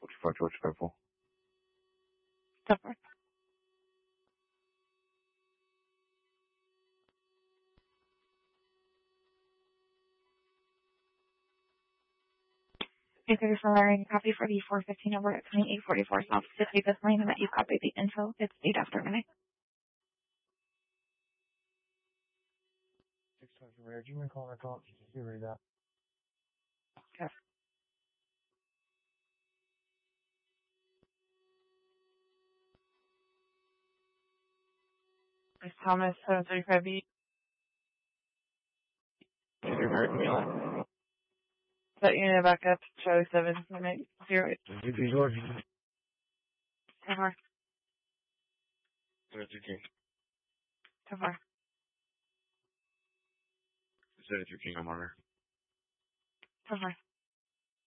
45 George Purple. Super. Thank you for allowing a copy for the 415 number at 2844 South Davis Lane and that you copied the info. It's 8 after midnight. 6 times rare. Do you mind calling our call? You read that. Yes. Miss Thomas, 735B. Set unit back up, Charlie 778. George. Super. Super. 73 King on Marner. Super.